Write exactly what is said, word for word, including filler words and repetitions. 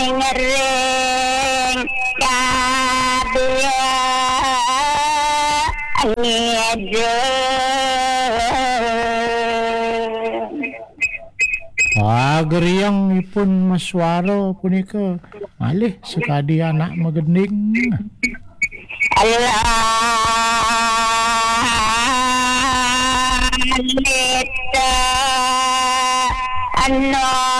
ngering kabia ngedeng. Wah, geriang ipun maswaro punika. Malih sekadi anak magending. Allah nita ano